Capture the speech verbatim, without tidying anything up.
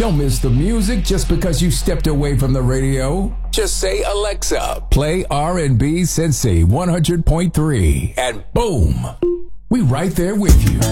Don't miss the music just because you stepped away from the radio. Just say, Alexa, play R and B Cincy one hundred point three, and boom, we right there with you.